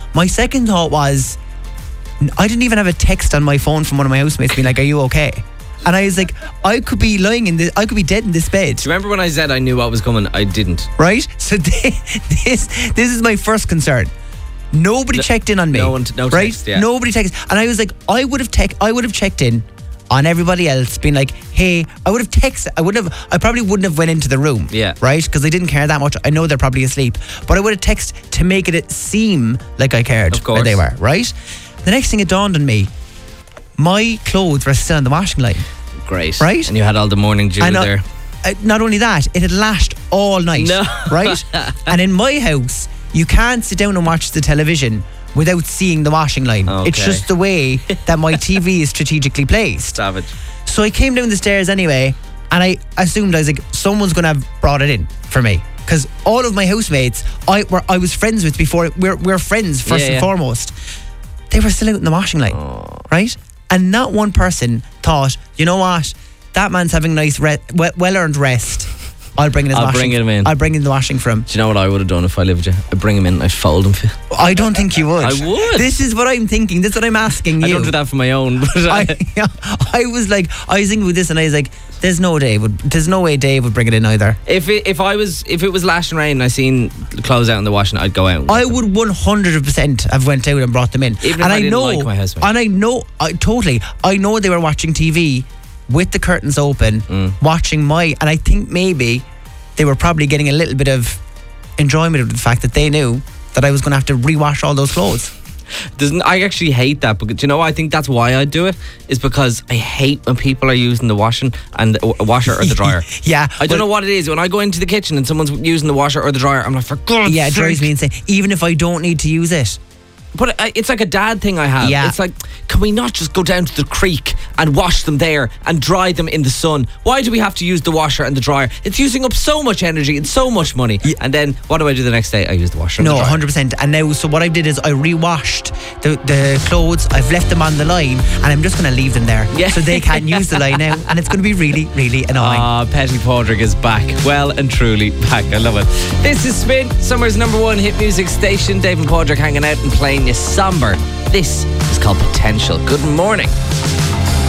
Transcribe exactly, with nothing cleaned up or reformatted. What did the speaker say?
My second thought was, I didn't even have a text on my phone from one of my housemates being like, are you okay? And I was like, I could be lying in this, I could be dead in this bed. Do you remember when I said I knew what was coming? I didn't. Right? So this this is my first concern. Nobody no, checked in on me. No one, no right? text, yeah. Nobody texted. And I was like, I would have tech, I would have checked in on everybody else, being like, hey, I would have texted. I would have. I probably wouldn't have went into the room. Yeah. Right? Because I didn't care that much. I know they're probably asleep, but I would have texted to make it seem like I cared. Of course. Where they were. Right? The next thing it dawned on me, my clothes were still on the washing line. Great. Right? And you had all the morning dew and, uh, there. Uh, not only that, it had lashed all night. No. Right? And in my house, you can't sit down and watch the television without seeing the washing line. Okay. It's just the way that my T V is strategically placed. Savage. So I came down the stairs anyway, and I assumed, I was like, someone's going to have brought it in for me. Because all of my housemates, I were I was friends with before, we're, we're friends first Yeah, and yeah. foremost. They were still out in the washing line. Oh. Right? And not one person thought, you know what, that man's having a nice, re- well-earned rest. I'll bring in his I'll washing. bring him in. I'll bring in the washing for him. Do you know what I would have done if I lived with you? I'd bring him in and I'd fold him for you. I don't think you would. I would. This is what I'm thinking. This is what I'm asking you. I don't do that for my own. But I, yeah, I was like, I was thinking with this, and I was like, there's no Dave would, there's no way Dave would bring it in either. If it, if I was if it was lashing rain and I seen the clothes out in the washing, I'd go out. And I get them. would one hundred percent have went out and brought them in. Even if and I didn't know, like my housemate. And I know, I totally, I know they were watching T V with the curtains open, Mm. watching my, and I think maybe they were probably getting a little bit of enjoyment of the fact that they knew that I was going to have to rewash all those clothes. Doesn't I actually hate that? Because do you know, I think that's why I do it, is because I hate when people are using the washing and the uh, washer or the dryer. Yeah. I don't well, know what it is. When I go into the kitchen and someone's using the washer or the dryer, I'm like, for God's Yeah, it drives sake. me insane. Even if I don't need to use it. But I- it's like a dad thing I have. Yeah. It's like, can we not just go down to the creek and wash them there and dry them in the sun? Why do we have to use the washer and the dryer? It's using up so much energy and so much money. Yeah. And then what do I do the next day? I use the washer and No, the one dryer. hundred percent. And now, so what I did is I rewashed the, the clothes. I've left them on the line, and I'm just going to leave them there. Yeah. So they can't use the line now. And it's going to be really, really annoying. Ah, Petty Padraig is back. Well and truly back. I love it. This is Spin, Summer's number one hit music station. Dave and Padraig hanging out and playing you somber. This is called Potential. Good morning.